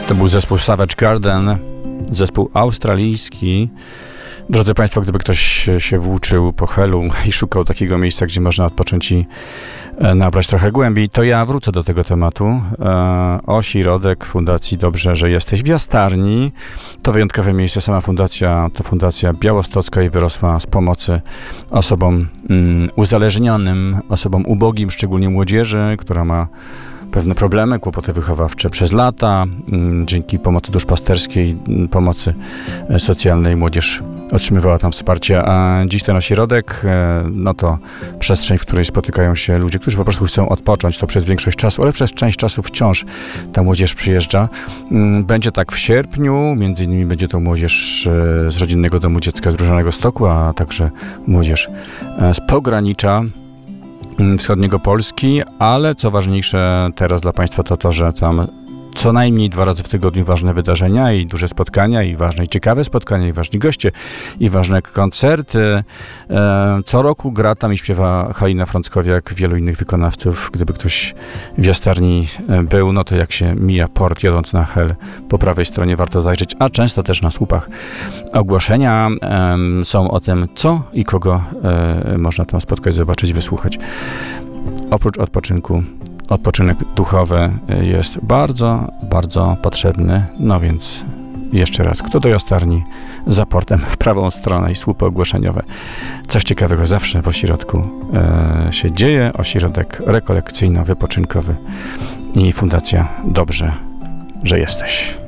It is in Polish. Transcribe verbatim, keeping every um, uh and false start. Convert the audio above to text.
To był zespół Savage Garden, zespół australijski. Drodzy Państwo, gdyby ktoś się włóczył po Helu i szukał takiego miejsca, gdzie można odpocząć i nabrać trochę głębiej, to ja wrócę do tego tematu. Ośrodek Fundacji Dobrze, że jesteś w Jastarni. To wyjątkowe miejsce. Sama fundacja to fundacja białostocka i wyrosła z pomocy osobom mm, uzależnionym, osobom ubogim, szczególnie młodzieży, która ma pewne problemy, kłopoty wychowawcze przez lata. Dzięki pomocy duszpasterskiej, pomocy socjalnej młodzież otrzymywała tam wsparcie, a dziś ten ośrodek, no to przestrzeń, w której spotykają się ludzie, którzy po prostu chcą odpocząć, to przez większość czasu, ale przez część czasu wciąż ta młodzież przyjeżdża. Będzie tak w sierpniu, między innymi będzie to młodzież z Rodzinnego Domu Dziecka z Różanego Stoku, a także młodzież z pogranicza wschodniego Polski, ale co ważniejsze teraz dla Państwa to to, że tam co najmniej dwa razy w tygodniu ważne wydarzenia i duże spotkania, i ważne i ciekawe spotkania, i ważni goście, i ważne koncerty. Co roku gra tam i śpiewa Halina Frąckowiak, wielu innych wykonawców. Gdyby ktoś w Jastarni był, no to jak się mija port jadąc na Hel, po prawej stronie warto zajrzeć, a często też na słupach ogłoszenia są o tym, co i kogo można tam spotkać, zobaczyć, wysłuchać. Oprócz odpoczynku, odpoczynek duchowy jest bardzo, bardzo potrzebny. No więc jeszcze raz, kto do Jastarni, za portem w prawą stronę i słupy ogłoszeniowe. Coś ciekawego zawsze w ośrodku e, się dzieje. Ośrodek rekolekcyjno-wypoczynkowy i Fundacja Dobrze, że jesteś.